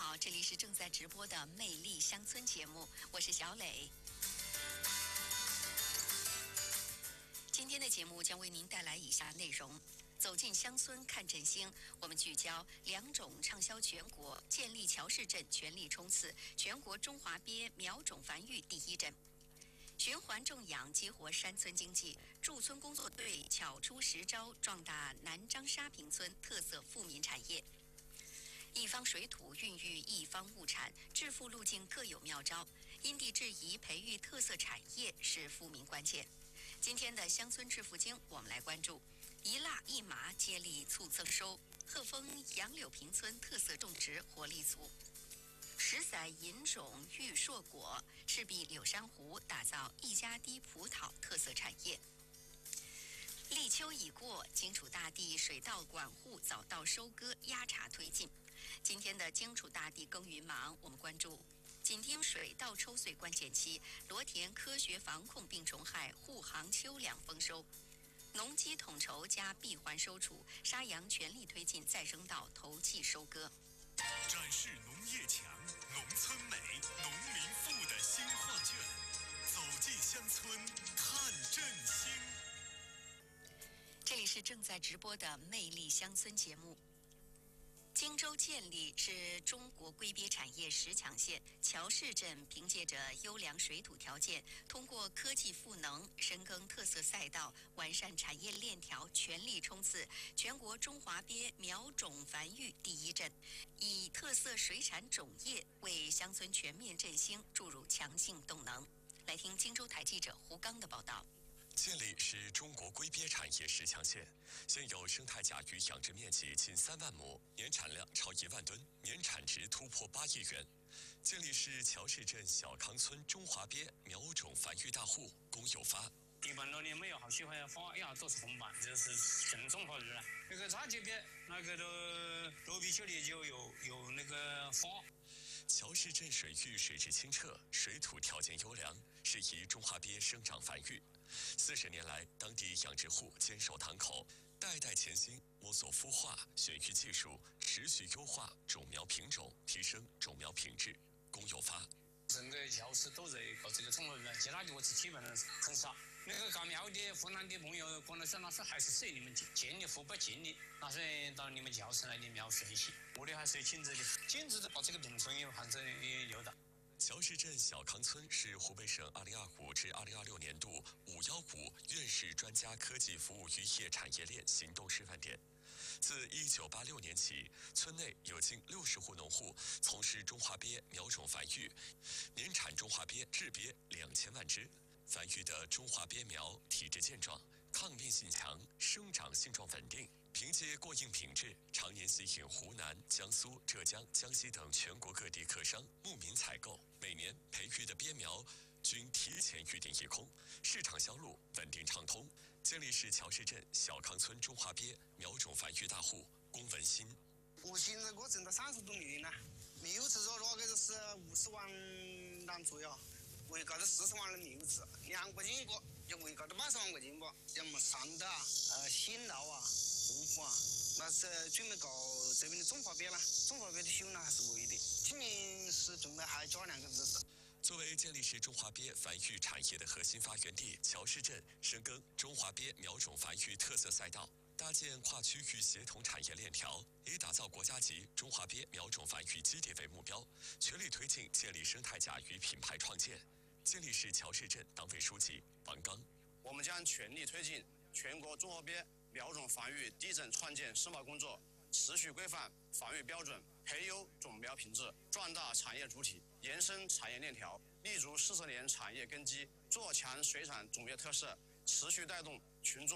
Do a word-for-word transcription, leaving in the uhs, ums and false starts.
好，这里是正在直播的《魅力乡村》节目，我是小磊。今天的节目将为您带来以下内容：走进乡村看振兴，我们聚焦两种畅销全国，建立乔市镇全力冲刺全国中华鳖苗种繁育第一镇。循环种养激活山村经济，驻村工作队巧出实招，壮大南漳沙坪村特色富民产业。一方水土孕育一方物产，致富路径各有妙招，因地制宜培育特色产业是富民关键。今天的乡村致富经，我们来关注一蜡一麻接力促增收，鹤峰杨柳坪村特色种植活力足。十载银种育硕果，赤壁柳珊瑚打造一家滴葡萄特色产业。立秋已过，荆楚大地水稻管护早稻收割压茬推进。今天的荆楚大地耕耘忙，我们关注紧盯水稻抽穗关键期，螺田科学防控病虫害，护航秋粮丰收。农机统筹加闭环收储，沙洋全力推进再生稻头气收割。 展示农业强、农村美、农民富的新画卷，走进乡村看振兴。 这里是正在直播的《魅力乡村》节目。荆州建立是中国龟鳖产业十强县，乔市镇凭借着优良水土条件，通过科技赋能、深耕特色赛道、完善产业链条，全力冲刺全国中华鳖苗种繁育第一镇，以特色水产种业为乡村全面振兴注入强劲动能。来听荆州台记者胡刚的报道。 建立是中国龟鳖产业十强县，现有生态甲鱼养殖面积近三万亩，年产量超一万吨，年产值突破八亿元。建立是乔市镇小康村中华鳖苗种繁育大户龚有发。 一般老年没有好喜欢放，要都是红板，就是正宗活儿了。那个他这边那个都罗比丘里就有有那个放。 乔市镇水域水质清澈，水土条件优良，适宜中华鳖生长繁育。四十年来，当地养殖户坚守堂口，代代潜心摸索孵化、选育技术，持续优化种苗品种，提升种苗品质。龚有发。 整个乔市都在搞这个种植园，其他地方基本上很少。那个搞苗的湖南的朋友跟我说，那是还是随你们建立湖北建立，那是到你们乔市来的苗学习。我的还是亲自的，亲自的把这个品种也反正也有的。 乔市镇小康村是湖北省二零二五至二零二六年度“五幺五”院士专家科技服务渔业产业链行动示范点。自一九八六年起，村内有近六十户农户从事中华鳖苗种繁育，年产中华鳖稚鳖两千万只。繁育的中华鳖苗体质健壮，抗病性强，生长性状稳定，凭借过硬品质，常年吸引湖南、江苏、浙江、江西等全国各地客商慕名采购，每年培育的鳖苗均提前预定一空，市场销路稳定畅通。建立是乔市镇小康村中华鳖苗种繁育大户龚文新。 我现在我挣到三十多million了，苗子说那个是五十万两左右，为搞到四十万的苗子，两块钱一个，就为搞到八十万块钱吧。像么山的啊、呃新稻啊、胡胡啊，那是准备搞这边的中华鳖了。中华鳖的销量还是可以的，今年是准备还加两个只是。 作为建立市中华鳖繁育产业的核心发源地，乔市镇深耕中华鳖苗种繁育特色赛道，搭建跨区域协同产业链条，以打造国家级中华鳖苗种繁育基地为目标，全力推进建立生态甲鱼品牌创建。建立市乔市镇党委书记王刚。 我们将全力推进全国中华鳖苗种繁育第一镇创建深化工作，持续规范繁育标准，培优种苗品质，壮大产业主体，延伸产业链条，立足四十年产业根基，做强水产种业特色，持续带动群众